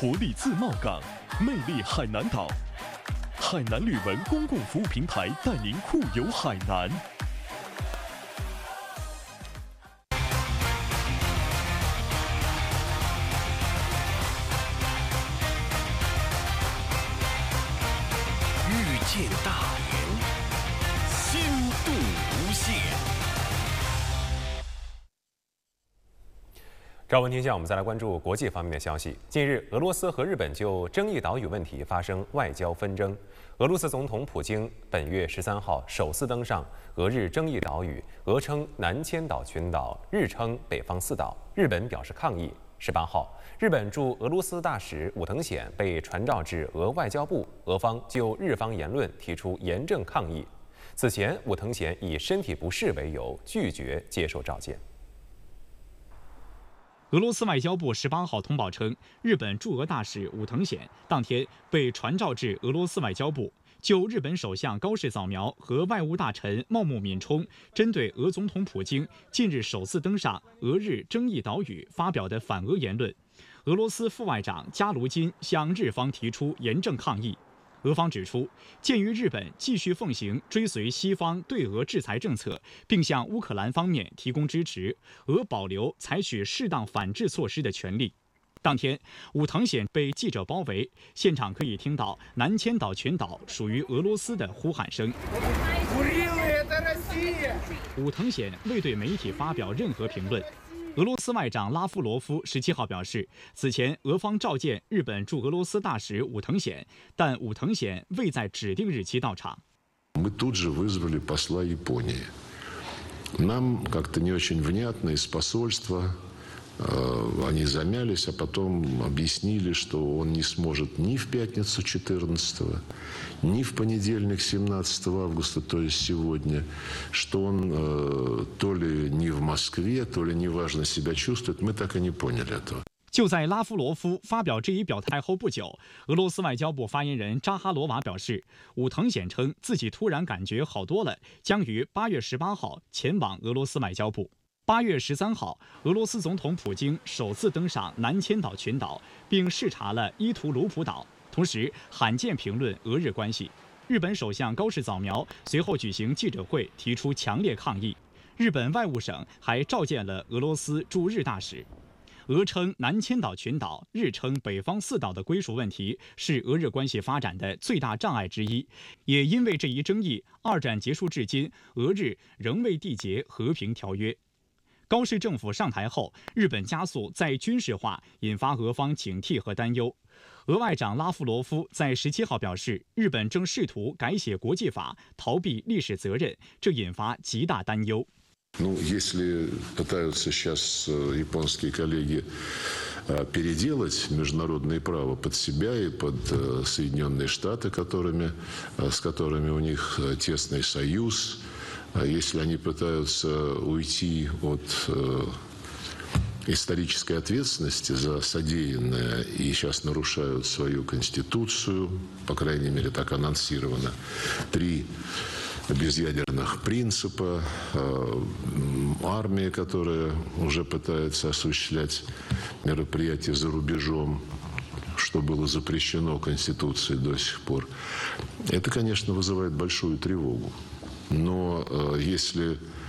活力自贸港，魅力海南岛。海南旅文公共服务平台带您酷游海南。 遇见大连，心度无限。 朝闻天下，我们再来关注国际方面的消息。近日，俄罗斯和日本就争议岛屿问题发生外交纷争。俄罗斯总统普京本月13号首次登上俄日争议岛屿，俄称南千岛群岛，日称北方四岛。日本表示抗议。18号，日本驻俄罗斯大使武藤显被传召至俄外交部，俄方就日方言论提出严正抗议。此前，武藤显以身体不适为由拒绝接受召见。 俄罗斯外交部18号通报称，日本驻俄大使武藤显当天被传召至俄罗斯外交部，就日本首相高市早苗和外务大臣茂木敏充针对俄总统普京近日首次登上俄日争议岛屿发表的反俄言论，俄罗斯副外长加卢金向日方提出严正抗议。俄方指出，鉴于日本继续奉行追随西方对俄制裁政策，并向乌克兰方面提供支持，俄保留采取适当反制措施的权利。当天，武藤显被记者包围，现场可以听到南千岛群岛属于俄罗斯的呼喊声。武藤显未对媒体发表任何评论。俄罗斯外长拉夫罗夫17号表示，此前俄方召见日本驻俄罗斯大使武藤显，但武藤显未在指定日期到场。 Мы тут же вызвали посла Японии. Нам как-то не очень внятно из посольства. Они замялись, а потом объяснили, что он не сможет ни в пятницу 14-го, ни в понедельник 17 августа, то есть сегодня, что он то ли не в Москве, то ли неважно себя чувствует. Мы так и не поняли этого. 就在拉夫罗夫发表这一表态后不久，俄罗斯外交部发言人扎哈罗娃表示，武藤显称自己突然感觉好多了，将于8月18号前往俄罗斯外交部。8月13号，俄罗斯总统普京首次登上南千岛群岛，并视察了伊图鲁普岛，同时罕见评论俄日关系。日本首相高市早苗随后举行记者会，提出强烈抗议。日本外务省还召见了俄罗斯驻日大使。俄称南千岛群岛，日称北方四岛的归属问题是俄日关系发展的最大障碍之一，也因为这一争议，二战结束至今，俄日仍未缔结和平条约。高市政府上台后，日本加速再军事化，引发俄方警惕和担忧。俄外长拉夫罗夫在17号表示，日本正试图改写国际法，逃避历史责任，这引发极大担忧。 Если пытаются сейчас японские коллеги переделать международное право под себя и под Соединенные Штаты, с которыми у них тесный союз, если они пытаются уйти от исторической ответственности за содеянное и сейчас нарушают свою конституцию, по крайней мере, так анонсировано, 3 безъядерных принципа, армия, которая уже пытается осуществлять мероприятия за рубежом, что было запрещено Конституцией до сих пор. Это, конечно, вызывает большую тревогу. Но если